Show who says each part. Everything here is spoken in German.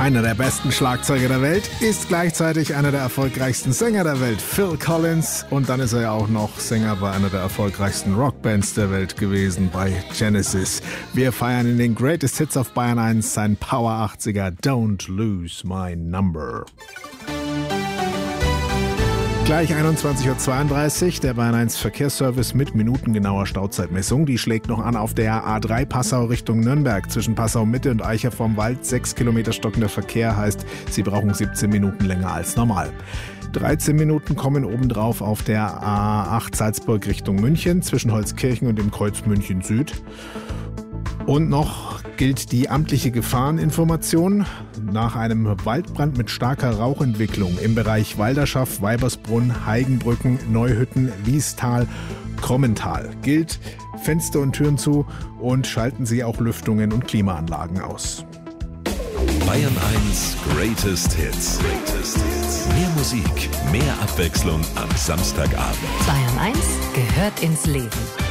Speaker 1: Einer der besten Schlagzeuger der Welt, ist gleichzeitig einer der erfolgreichsten Sänger der Welt, Phil Collins. Und dann ist er ja auch noch Sänger bei einer der erfolgreichsten Rockbands der Welt gewesen, bei Genesis. Wir feiern in den Greatest Hits auf Bayern 1 seinen Power 80er Don't Lose My Number. Gleich 21.32 Uhr, der Bayern 1 Verkehrsservice mit minutengenauer Stauzeitmessung. Die schlägt noch an auf der A3 Passau Richtung Nürnberg. Zwischen Passau Mitte und Eicher vorm Wald 6 Kilometer stockender Verkehr, heißt, Sie brauchen 17 Minuten länger als normal. 13 Minuten kommen obendrauf auf der A8 Salzburg Richtung München, zwischen Holzkirchen und dem Kreuz München Süd. Und noch gilt die amtliche Gefahreninformation. Nach einem Waldbrand mit starker Rauchentwicklung im Bereich Walderschaft, Weibersbrunn, Heigenbrücken, Neuhütten, Liestal, Krommental gilt Fenster und Türen zu und schalten Sie auch Lüftungen und Klimaanlagen aus.
Speaker 2: Bayern 1 Greatest Hits. Mehr Musik, mehr Abwechslung am Samstagabend.
Speaker 3: Bayern 1 gehört ins Leben.